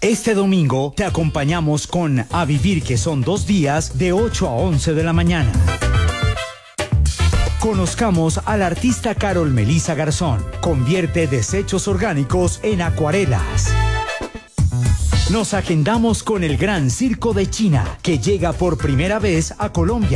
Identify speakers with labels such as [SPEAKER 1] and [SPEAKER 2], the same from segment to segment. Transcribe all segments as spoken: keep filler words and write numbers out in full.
[SPEAKER 1] Este domingo te acompañamos con A Vivir, que son dos días, de ocho a once de la mañana. Conozcamos a la artista Carol Melissa Garzón. Convierte desechos orgánicos en acuarelas. Nos agendamos con el Gran Circo de China, que llega por primera vez a Colombia.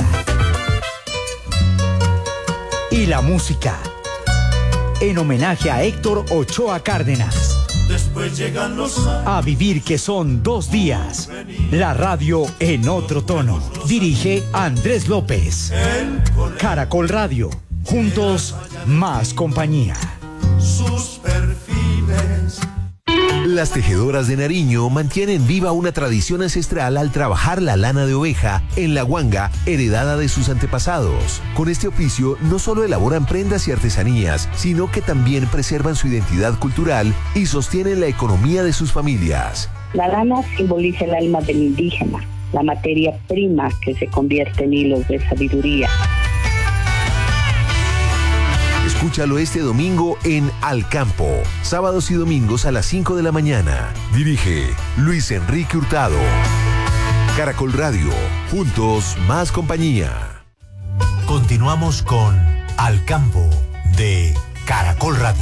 [SPEAKER 1] Y la música, en homenaje a Héctor Ochoa Cárdenas.
[SPEAKER 2] Después llegan los años.
[SPEAKER 1] A Vivir, que son dos días. La radio en otro tono. Dirige Andrés López. Caracol Radio. Juntos, más compañía.
[SPEAKER 2] Sus perfiles.
[SPEAKER 3] Las tejedoras de Nariño mantienen viva una tradición ancestral al trabajar la lana de oveja en la guanga heredada de sus antepasados. Con este oficio no solo elaboran prendas y artesanías, sino que también preservan su identidad cultural y sostienen la economía de sus familias.
[SPEAKER 4] La lana simboliza el alma del indígena, la materia prima que se convierte en hilos de sabiduría.
[SPEAKER 3] Escúchalo este domingo en Al Campo, sábados y domingos a las cinco de la mañana. Dirige Luis Enrique Hurtado. Caracol Radio, juntos más compañía.
[SPEAKER 5] Continuamos con Al Campo de Caracol Radio.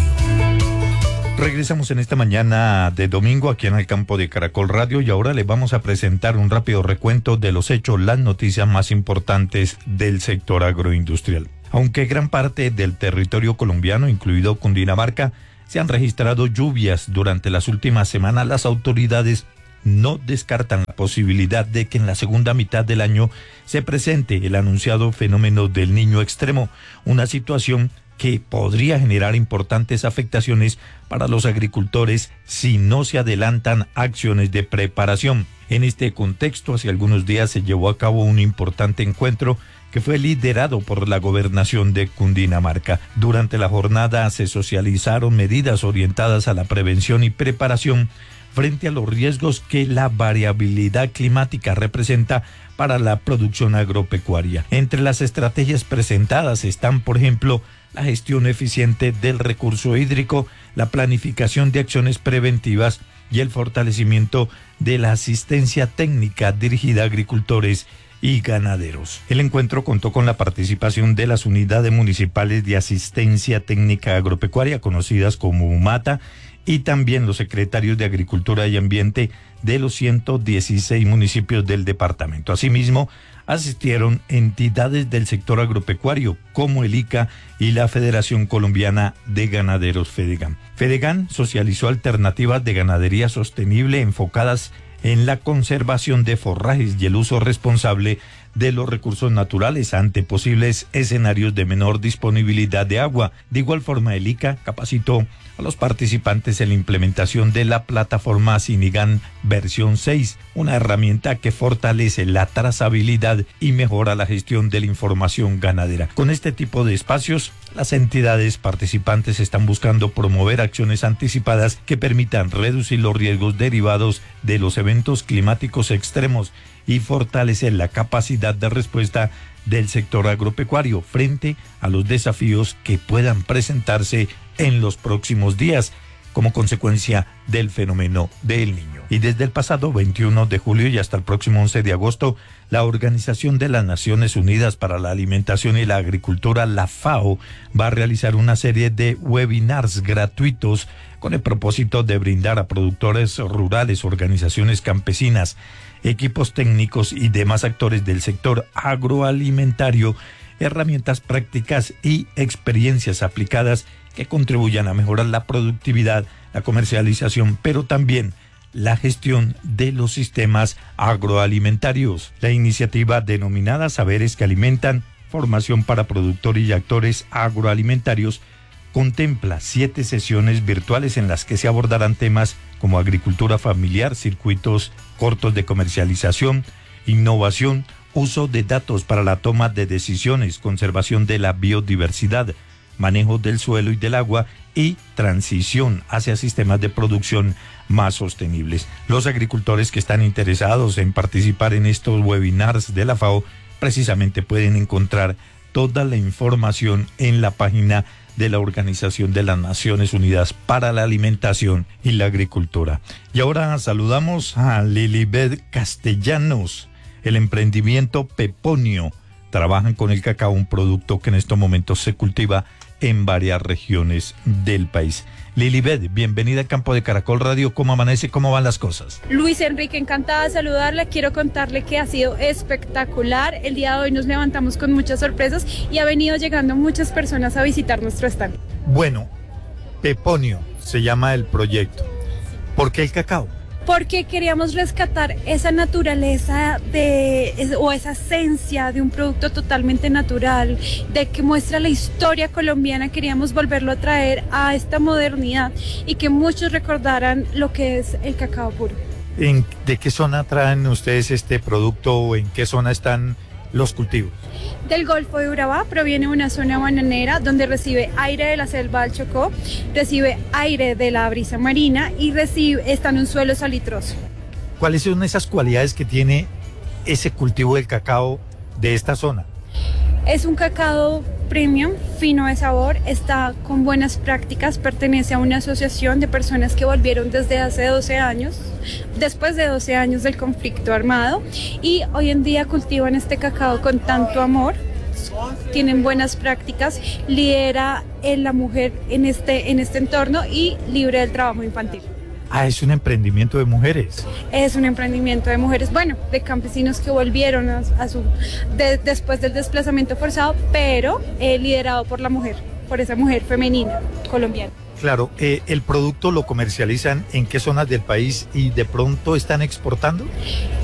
[SPEAKER 6] Regresamos en esta mañana de domingo aquí en Al Campo de Caracol Radio y ahora les vamos a presentar un rápido recuento de los hechos, las noticias más importantes del sector agroindustrial. Aunque gran parte del territorio colombiano, incluido Cundinamarca, se han registrado lluvias durante las últimas semanas, las autoridades no descartan la posibilidad de que en la segunda mitad del año se presente el anunciado fenómeno del Niño extremo, una situación que podría generar importantes afectaciones para los agricultores si no se adelantan acciones de preparación. En este contexto, hace algunos días se llevó a cabo un importante encuentro que fue liderado por la gobernación de Cundinamarca. Durante la jornada se socializaron medidas orientadas a la prevención y preparación frente a los riesgos que la variabilidad climática representa para la producción agropecuaria. Entre las estrategias presentadas están, por ejemplo, la gestión eficiente del recurso hídrico, la planificación de acciones preventivas y el fortalecimiento de la asistencia técnica dirigida a agricultores y ganaderos. El encuentro contó con la participación de las unidades municipales de asistencia técnica agropecuaria, conocidas como UMATA, y también los secretarios de Agricultura y Ambiente de los ciento dieciséis municipios del departamento. Asimismo, asistieron entidades del sector agropecuario como el I C A y la Federación Colombiana de Ganaderos FEDEGAN. FEDEGAN socializó alternativas de ganadería sostenible enfocadas en la conservación de forrajes y el uso responsable de los recursos naturales ante posibles escenarios de menor disponibilidad de agua. De igual forma, el I C A capacitó a los participantes en la implementación de la plataforma Sinigan versión seis, una herramienta que fortalece la trazabilidad y mejora la gestión de la información ganadera. Con este tipo de espacios, las entidades participantes están buscando promover acciones anticipadas que permitan reducir los riesgos derivados de los eventos climáticos extremos y fortalecer la capacidad de respuesta del sector agropecuario frente a los desafíos que puedan presentarse en los próximos días como consecuencia del fenómeno del Niño. Y desde el pasado veintiuno de julio y hasta el próximo once de agosto, la Organización de las Naciones Unidas para la Alimentación y la Agricultura, la FAO, va a realizar una serie de webinars gratuitos con el propósito de brindar a productores rurales, organizaciones campesinas, equipos técnicos y demás actores del sector agroalimentario herramientas prácticas y experiencias aplicadas que contribuyan a mejorar la productividad, la comercialización, pero también la gestión de los sistemas agroalimentarios. La iniciativa denominada Saberes que Alimentan, Formación para Productores y Actores Agroalimentarios, contempla siete sesiones virtuales en las que se abordarán temas como agricultura familiar, circuitos cortos de comercialización, innovación, uso de datos para la toma de decisiones, conservación de la biodiversidad, manejo del suelo y del agua y transición hacia sistemas de producción más sostenibles. Los agricultores que están interesados en participar en estos webinars de la FAO precisamente pueden encontrar toda la información en la página de la Organización de las Naciones Unidas para la Alimentación y la Agricultura. Y ahora saludamos a Lilibet Castellanos, el emprendimiento Peponio. Trabajan con el cacao, un producto que en estos momentos se cultiva en varias regiones del país. Lilibet, bienvenida al Campo de Caracol Radio. ¿Cómo amanece? ¿Cómo van las cosas?
[SPEAKER 7] Luis Enrique, encantada de saludarle. Quiero contarle que ha sido espectacular. El día de hoy nos levantamos con muchas sorpresas y ha venido llegando muchas personas a visitar nuestro stand.
[SPEAKER 6] Bueno, Peponio se llama el proyecto. ¿Por qué el cacao?
[SPEAKER 7] Porque queríamos rescatar esa naturaleza de, o esa esencia de un producto totalmente natural, de que muestra la historia colombiana. Queríamos volverlo a traer a esta modernidad y que muchos recordaran lo que es el cacao puro.
[SPEAKER 6] ¿En, ¿De qué zona traen ustedes este producto o en qué zona están los cultivos?
[SPEAKER 7] Del Golfo de Urabá, proviene de una zona bananera donde recibe aire de la selva del Chocó, recibe aire de la brisa marina y recibe, está en un suelo salitroso.
[SPEAKER 6] ¿Cuáles son esas cualidades que tiene ese cultivo del cacao de esta zona?
[SPEAKER 7] Es un cacao premium, fino de sabor, está con buenas prácticas, pertenece a una asociación de personas que volvieron desde hace doce años, después de doce años del conflicto armado, y hoy en día cultivan este cacao con tanto amor, tienen buenas prácticas, lidera en la mujer en este, en este entorno y libre del trabajo infantil.
[SPEAKER 6] Ah, es un emprendimiento de mujeres.
[SPEAKER 7] Es un emprendimiento de mujeres, bueno, de campesinos que volvieron a, a su, de, después del desplazamiento forzado, pero eh, liderado por la mujer, por esa mujer femenina colombiana.
[SPEAKER 6] Claro, eh, ¿el producto lo comercializan en qué zonas del país y de pronto están exportando?